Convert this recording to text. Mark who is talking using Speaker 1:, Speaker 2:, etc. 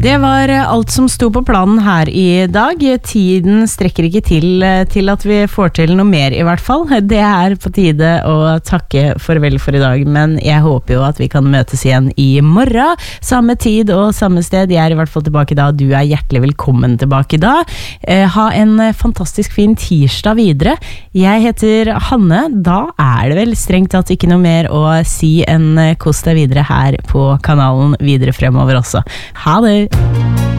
Speaker 1: Det var alt som sto på planen her I dag. Tiden strekker ikke til at vi får til noe mer I hvert fall. Det på tide å takke farvel for I dag, men jeg håper jo at vi kan møtes igjen I morgen. Samme tid og samme sted. Jeg I hvert fall tilbake da. Du hjertelig velkommen tilbake da. Ha en fantastisk fin tirsdag videre. Jeg heter Hanne. Da det vel strengt tatt ikke noe mer å si enn kos deg videre her på kanalen videre fremover også. Ha det!